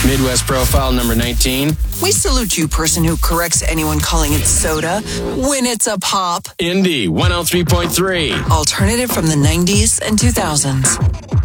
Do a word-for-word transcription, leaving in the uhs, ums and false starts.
Midwest Profile number nineteen. We salute you, person who corrects anyone calling it soda when it's a pop. Indy one oh three point three. Alternative from the nineties and two thousands.